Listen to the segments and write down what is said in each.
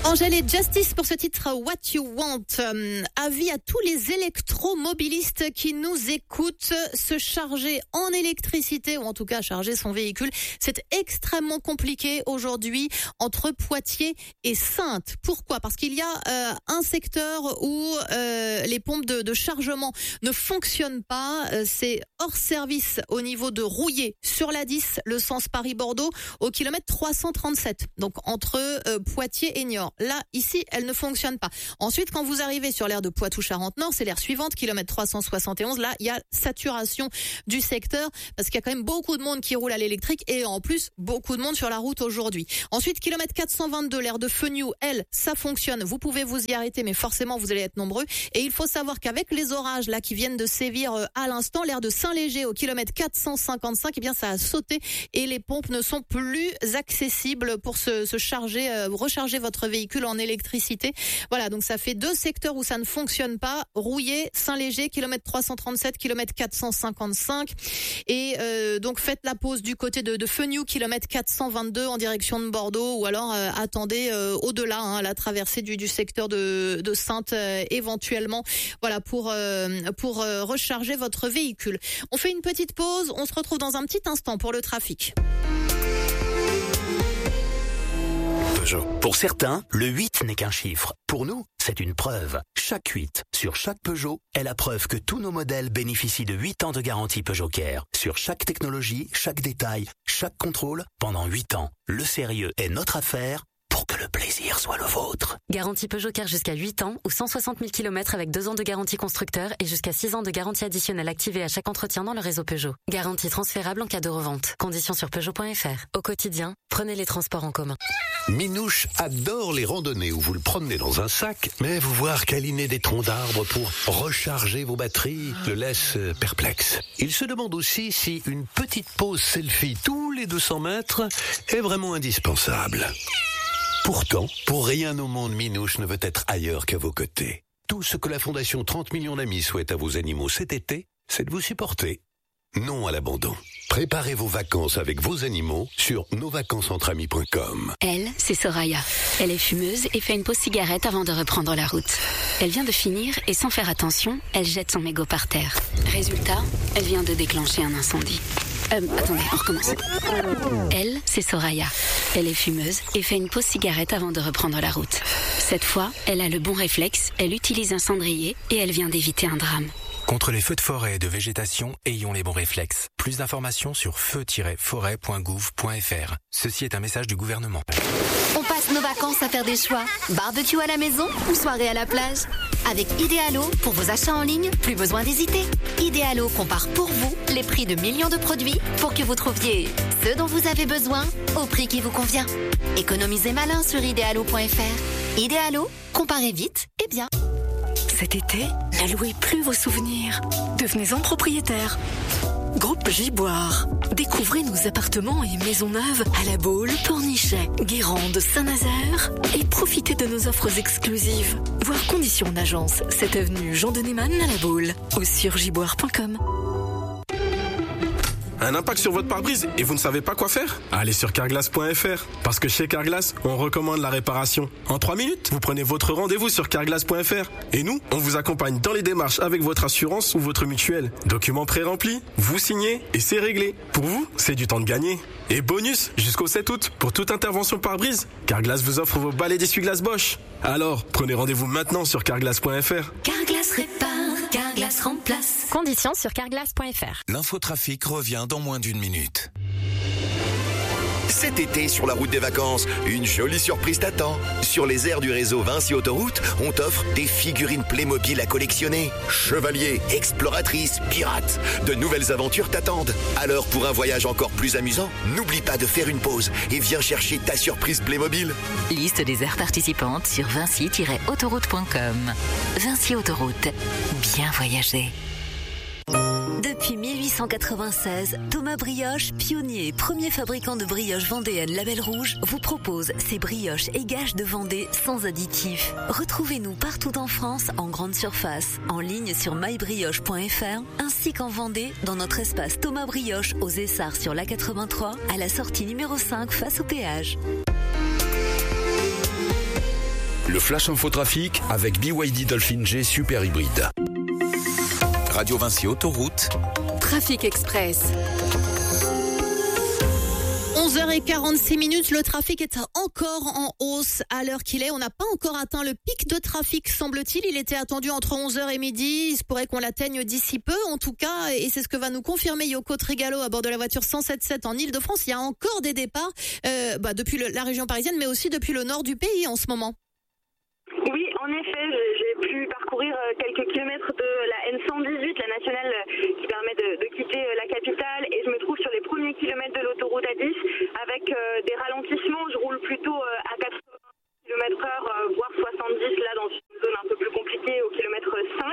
Angèle et Justice pour ce titre What You Want. Avis à tous les électromobilistes qui nous écoutent, se charger en électricité ou en tout cas charger son véhicule, c'est extrêmement compliqué aujourd'hui entre Poitiers et Saintes. Pourquoi ? Parce qu'il y a un secteur où les pompes de chargement ne fonctionnent pas. C'est hors service au niveau de Rouillé sur la 10, le sens Paris-Bordeaux, au kilomètre 337. Donc entre Poitiers et Niort. Là, ici, elle ne fonctionne pas. Ensuite, quand vous arrivez sur l'aire de Poitou-Charentes-Nord, c'est l'aire suivante, kilomètre 371. Là, il y a saturation du secteur parce qu'il y a quand même beaucoup de monde qui roule à l'électrique et en plus, beaucoup de monde sur la route aujourd'hui. Ensuite, kilomètre 422, l'aire de Feniou, elle, ça fonctionne. Vous pouvez vous y arrêter, mais forcément, vous allez être nombreux. Et il faut savoir qu'avec les orages là qui viennent de sévir à l'instant, l'aire de Saint-Léger au kilomètre 455, eh bien, ça a sauté et les pompes ne sont plus accessibles pour se charger, recharger votre véhicule en électricité. Voilà, donc ça fait deux secteurs où ça ne fonctionne pas. Rouillé, Saint-Léger, kilomètre 337, kilomètre 455. Et donc faites la pause du côté de Feniou, kilomètre 422 en direction de Bordeaux, ou alors attendez au-delà, la traversée du secteur de Saintes éventuellement. Voilà, pour recharger votre véhicule. On fait une petite pause, on se retrouve dans un petit instant pour le trafic. Peugeot. Pour certains, le 8 n'est qu'un chiffre. Pour nous, c'est une preuve. Chaque 8 sur chaque Peugeot est la preuve que tous nos modèles bénéficient de 8 ans de garantie Peugeot Care. Sur chaque technologie, chaque détail, chaque contrôle, pendant 8 ans. Le sérieux est notre affaire pour que le plaisir soit le vôtre. Garantie Peugeot Care jusqu'à 8 ans ou 160 000 km avec 2 ans de garantie constructeur et jusqu'à 6 ans de garantie additionnelle activée à chaque entretien dans le réseau Peugeot. Garantie transférable en cas de revente. Conditions sur Peugeot.fr. Au quotidien, prenez les transports en commun. Minouche adore les randonnées où vous le promenez dans un sac, mais vous voir câliner des troncs d'arbres pour recharger vos batteries le laisse perplexe. Il se demande aussi si une petite pause selfie tous les 200 mètres est vraiment indispensable. Pourtant, pour rien au monde, Minouche ne veut être ailleurs qu'à vos côtés. Tout ce que la Fondation 30 millions d'amis souhaite à vos animaux cet été, c'est de vous supporter. Non à l'abandon. Préparez vos vacances avec vos animaux sur nosvacancesentre-amis.com. Elle, c'est Soraya. Elle est fumeuse et fait une pause cigarette avant de reprendre la route. Elle vient de finir et sans faire attention, elle jette son mégot par terre. Résultat, elle vient de déclencher un incendie. Attendez, on recommence. Elle, c'est Soraya. Elle est fumeuse et fait une pause cigarette avant de reprendre la route. Cette fois, elle a le bon réflexe, elle utilise un cendrier et elle vient d'éviter un drame. Contre les feux de forêt et de végétation, ayons les bons réflexes. Plus d'informations sur feu-forêt.gouv.fr. Ceci est un message du gouvernement. On passe nos vacances à faire des choix. Barbecue à la maison ou soirée à la plage. Avec Idealo, pour vos achats en ligne, plus besoin d'hésiter. Idealo compare pour vous les prix de millions de produits pour que vous trouviez ce dont vous avez besoin au prix qui vous convient. Économisez malin sur idealo.fr. Idealo, comparez vite et bien. Cet été, ne louez plus vos souvenirs. Devenez-en propriétaire. Groupe Giboire. Découvrez nos appartements et maisons neuves à La Baule, Pornichet, Guérande, Saint-Nazaire et profitez de nos offres exclusives. Voir conditions en agence, 7 avenue Jean de Neyman à La Baule ou sur giboire.com. Un impact sur votre pare-brise et vous ne savez pas quoi faire ? Allez sur carglass.fr. Parce que chez Carglass, on recommande la réparation. En 3 minutes, vous prenez votre rendez-vous sur carglass.fr. Et nous, on vous accompagne dans les démarches avec votre assurance ou votre mutuelle. Documents pré-remplis, vous signez et c'est réglé. Pour vous, c'est du temps de gagner. Et bonus, jusqu'au 7 août, pour toute intervention pare-brise, Carglass vous offre vos balais d'essuie-glace Bosch. Alors, prenez rendez-vous maintenant sur carglass.fr. Carglass répare, Carglass remplace. Conditions sur carglass.fr. L'infotrafic revient dans moins d'1 minute. Cet été, sur la route des vacances, une jolie surprise t'attend. Sur les aires du réseau Vinci Autoroute, on t'offre des figurines Playmobil à collectionner. Chevaliers, exploratrices, pirates, de nouvelles aventures t'attendent. Alors, pour un voyage encore plus amusant, n'oublie pas de faire une pause et viens chercher ta surprise Playmobil. Liste des aires participantes sur vinci-autoroute.com. Vinci Autoroute. Bien voyager. Depuis 1896, Thomas Brioche, pionnier et premier fabricant de brioches vendéennes Label Rouge, vous propose ses brioches et gages de Vendée sans additifs. Retrouvez-nous partout en France, en grande surface, en ligne sur mybrioche.fr, ainsi qu'en Vendée, dans notre espace Thomas Brioche aux Essarts sur l'A83, à la sortie numéro 5 face au péage. Le Flash Infotrafic avec BYD Dolphin G Super Hybride. Radio Vinci Autoroute. Trafic Express. 11h46, le trafic est encore en hausse à l'heure qu'il est. On n'a pas encore atteint le pic de trafic, semble-t-il. Il était attendu entre 11h et midi. Il se pourrait qu'on l'atteigne d'ici peu, en tout cas. Et c'est ce que va nous confirmer Yoko Trigalo à bord de la voiture 107.7 en Ile-de-France. Il y a encore des départs depuis la région parisienne, mais aussi depuis le nord du pays en ce moment. Oui, en effet, j'ai pu parcourir quelques kilomètres de la N118, la nationale qui permet de quitter la capitale, et je me trouve sur les premiers kilomètres de l'autoroute A10 avec des ralentissements. Je roule plutôt à 80 km/h, voire 70 là dans une zone un peu plus compliquée au kilomètre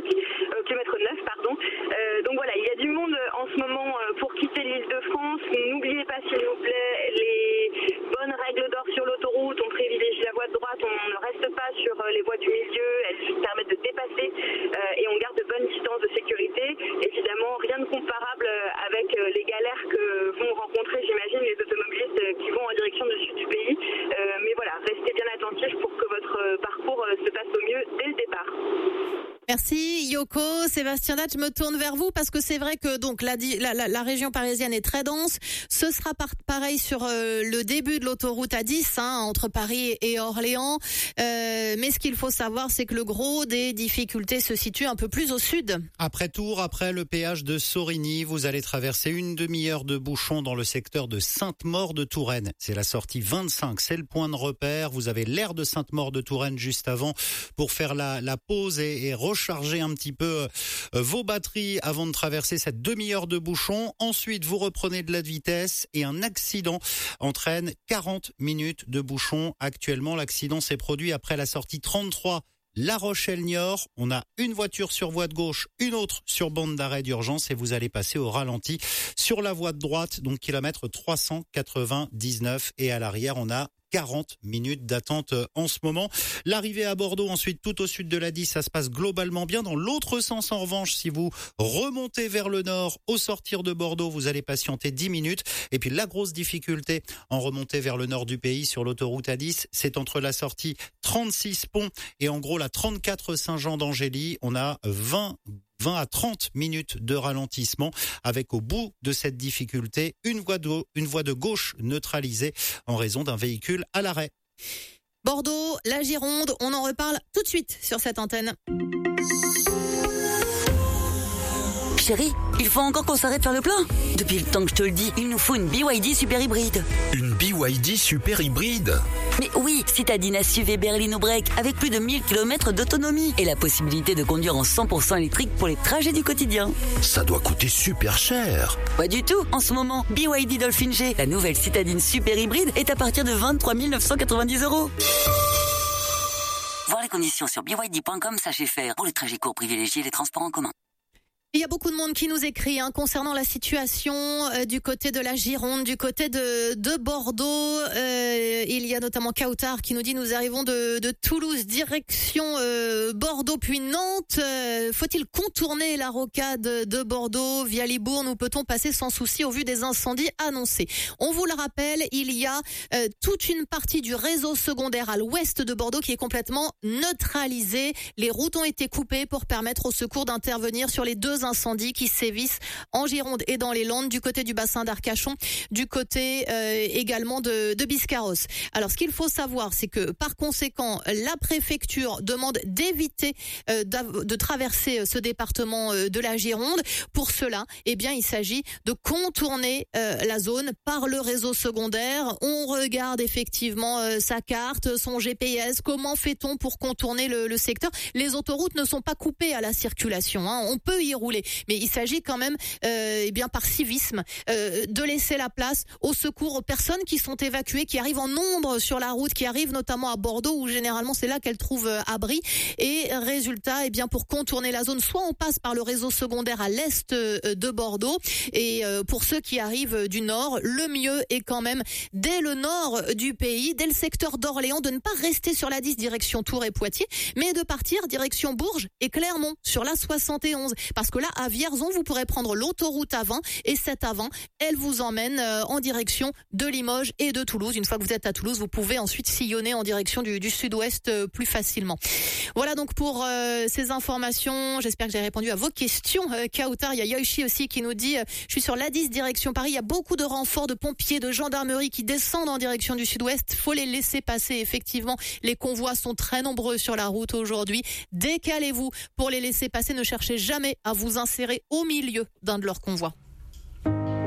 9, pardon. Donc voilà, il y a du monde en ce moment pour quitter l'Île-de-France. N'oubliez pas, s'il vous plaît, les bonnes règles d'or sur l'autoroute. On privilégie la voie de droite, on ne reste pas sur les voies du milieu, elles permettent de dépasser et on garde de bonnes distances de sécurité. Évidemment, rien de comparable avec les galères que vont rencontrer, j'imagine, les automobilistes qui vont en direction du sud du pays. Mais voilà, restez bien attentifs pour que votre parcours se passe au mieux dès le départ. Merci Yoko. Sébastien Dach, je me tourne vers vous parce que c'est vrai que donc la région parisienne est très dense. Ce sera pareil sur le début de l'autoroute A10 entre Paris et Orléans. Mais ce qu'il faut savoir, c'est que le gros des difficultés se situe un peu plus au sud. Après Tours, après le péage de Sorigny, vous allez traverser une demi-heure de bouchon dans le secteur de Sainte-Maure-de-Touraine. C'est la sortie 25, c'est le point de repère. Vous avez l'aire de Sainte-Maure-de-Touraine juste avant pour faire la pause et recharger un petit peu vos batteries avant de traverser cette demi-heure de bouchon. Ensuite, vous reprenez de la vitesse et un accident entraîne 40 minutes de bouchon. Actuellement, l'accident s'est produit après la sortie 33 La Rochelle-Niort. On a une voiture sur voie de gauche, une autre sur bande d'arrêt d'urgence et vous allez passer au ralenti sur la voie de droite, donc kilomètre 399 et à l'arrière, on a 40 minutes d'attente en ce moment. L'arrivée à Bordeaux, ensuite tout au sud de la 10, ça se passe globalement bien. Dans l'autre sens, en revanche, si vous remontez vers le nord, au sortir de Bordeaux, vous allez patienter 10 minutes. Et puis la grosse difficulté en remontée vers le nord du pays sur l'autoroute A10, c'est entre la sortie 36 Pont et en gros la 34 Saint-Jean d'Angély. On a 20 à 30 minutes de ralentissement avec au bout de cette difficulté une voie de gauche neutralisée en raison d'un véhicule à l'arrêt. Bordeaux, la Gironde, on en reparle tout de suite sur cette antenne. Chérie, il faut encore qu'on s'arrête faire le plein. Depuis le temps que je te le dis, il nous faut une BYD Super Hybride. Une BYD Super Hybride? Mais oui, citadine SUV berline break avec plus de 1000 km d'autonomie et la possibilité de conduire en 100% électrique pour les trajets du quotidien. Ça doit coûter super cher. Pas du tout. En ce moment, BYD Dolphin G, la nouvelle citadine Super Hybride, est à partir de 23 990 €. Voir les conditions sur BYD.com, sachez faire. Pour les trajets courts, privilégiez les transports en commun. Il y a beaucoup de monde qui nous écrit concernant la situation du côté de la Gironde, du côté de Bordeaux. Il y a notamment Kautar qui nous dit: nous arrivons de Toulouse direction Bordeaux puis Nantes. Faut-il contourner la rocade de Bordeaux via Libourne ou peut-on passer sans souci au vu des incendies annoncés? On vous le rappelle, il y a toute une partie du réseau secondaire à l'ouest de Bordeaux qui est complètement neutralisée. Les routes ont été coupées pour permettre aux secours d'intervenir sur les deux incendies qui sévissent en Gironde et dans les Landes, du côté du bassin d'Arcachon, du côté également de Biscarrosse. Alors ce qu'il faut savoir, c'est que par conséquent, la préfecture demande d'éviter de traverser ce département de la Gironde. Pour cela, il s'agit de contourner la zone par le réseau secondaire. On regarde effectivement sa carte, son GPS. Comment fait-on pour contourner le secteur? Les autoroutes ne sont pas coupées à la circulation. On peut y rouler, mais il s'agit quand même, par civisme, de laisser la place au secours aux personnes qui sont évacuées, qui arrivent en nombre sur la route, qui arrivent notamment à Bordeaux, où généralement c'est là qu'elles trouvent abri. Et résultat, pour contourner la zone, soit on passe par le réseau secondaire à l'est de Bordeaux, et pour ceux qui arrivent du nord, le mieux est quand même dès le nord du pays, dès le secteur d'Orléans, de ne pas rester sur la 10 direction Tours et Poitiers, mais de partir direction Bourges et Clermont sur la 71, parce que que là, à Vierzon, vous pourrez prendre l'autoroute A20 et cette A20, elle vous emmène en direction de Limoges et de Toulouse. Une fois que vous êtes à Toulouse, vous pouvez ensuite sillonner en direction du sud-ouest plus facilement. Voilà donc pour ces informations. J'espère que j'ai répondu à vos questions. Kautar, il y a Yoichi aussi qui nous dit je suis sur l'A10 direction Paris. Il y a beaucoup de renforts de pompiers, de gendarmerie qui descendent en direction du sud-ouest. Faut les laisser passer. Effectivement, les convois sont très nombreux sur la route aujourd'hui. Décalez-vous pour les laisser passer. Ne cherchez jamais à vous insérer au milieu d'un de leurs convois.